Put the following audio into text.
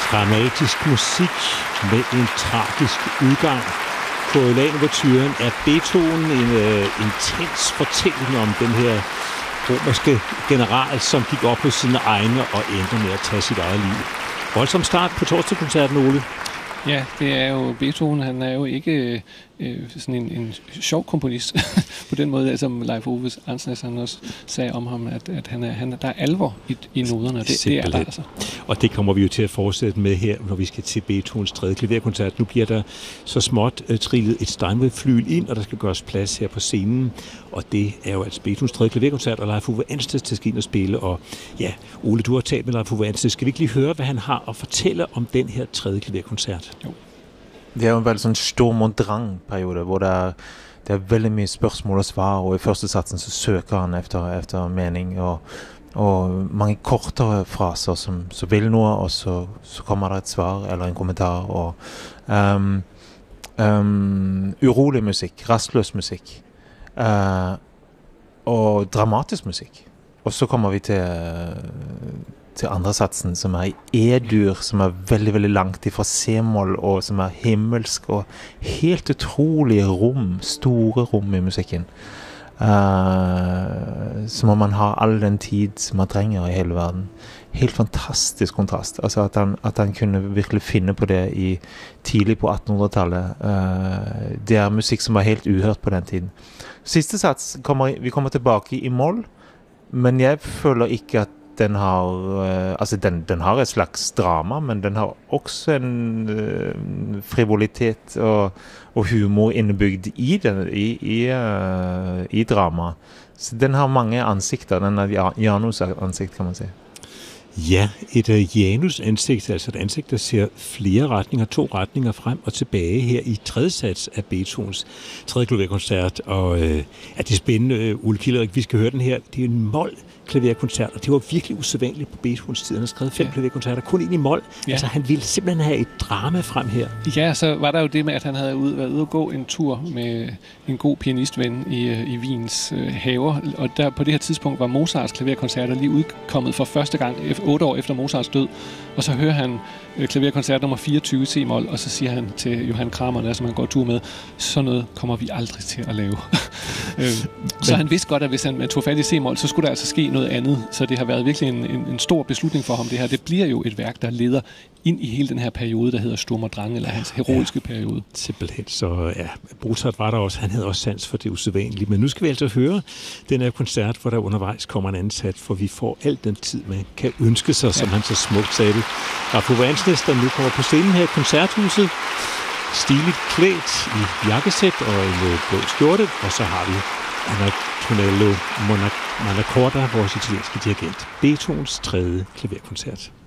Dramatisk musik med en tragisk udgang. Coriolanouverturen er Beethoven en intens fortælling om den her romerske general, som gik op på sine egne og endte med at tage sit eget liv. Voldsom start på torsdagskoncerten, Ole. Ja, det er jo Beethoven. Han er jo ikke sådan en sjov komponist på den måde, som Leif Ove Andsnes han også sagde om ham, at der er alvor i noderne. Det er der altså. Og det kommer vi jo til at fortsætte med her, når vi skal til Beethovens 3. klaverkoncert. Nu bliver der så småt trillet et Steinway-flyl ind, og der skal gøres plads her på scenen. Og det er jo altså Beethovens 3. klaverkoncert, og Leif Ove Andsnes til at spille. Og ja, Ole, du har talt med Leif Ove Andsnes. Skal vi ikke lige høre, hvad han har at fortælle om den her 3. klaverkoncert? Jo. Det er jo en veldig sånn storm og drang-periode, hvor det er veldig mye spørsmål og svar, og i første satsen så søker han efter mening, og mange kortere fraser som vil noe, og så kommer der et svar eller en kommentar, og urolig musikk, rastløs musikk, og dramatisk musikk. Og så kommer vi til andre satsen, som er i E-dur, som er veldig, veldig langt ifra C-moll, og som er himmelsk, og helt utrolige rom, store rom i musikken. Så må man ha all den tid som man trenger i hele verden. Helt fantastisk kontrast. Altså at han kunne virkelig finne på det tidlig på 1800-tallet. Det er musikk som var helt uhørt på den tiden. Siste sats, vi kommer tilbake i moll, men jeg føler ikke at den har et slags drama, men den har også en frivolitet og humor innebygd i drama. Så den har mange ansikter, den er Janus ansigt, kan man si. Ja, et Janus-ansigt, altså et ansigt, der ser flere retninger, 2 retninger frem og tilbage her i 3. sats af Beethovens 3. klaverkoncert. Og det er spændende, Ole Kilderik, vi skal høre den her. Det er en moll-klaverkoncert, og det var virkelig usædvanligt på Beethovens tid. Han har skrevet 5 klaverkoncerter, kun ind i moll. Ja. Altså, han ville simpelthen have et drama frem her. Ja, så var der jo det med, at han havde været ude at gå en tur med en god pianistven i Wiens haver. Og der på det her tidspunkt var Mozarts klaverkoncerter lige udkommet for første gang 8 år efter Mozarts død, og så hører han klaverkoncert nummer 24 C-moll, og så siger han til Johan Kramer, der som han går tur med, sådan noget kommer vi aldrig til at lave. Så han vidste godt, at hvis han tog fat i C-moll, så skulle der altså ske noget andet, så det har været virkelig en stor beslutning for ham det her. Det bliver jo et værk, der leder ind i hele den her periode, der hedder Sturm og Drang, eller hans heroiske periode. Simpelthen. Så ja, Mozart var der også. Han havde også sans for det usædvanlige. Men nu skal vi altså høre den her koncert, hvor der undervejs kommer en anden sats, for vi får alt den tid, man kan ønske sig, som han så smukt sagde det. Leif Ove Andsnes, der nu kommer på scenen her i koncerthuset, stiligt klædt i jakkesæt og en blå skjorte, og så har vi Antonello Manacorda, vores italienske dirigent. Beethovens 3. klaverkoncert.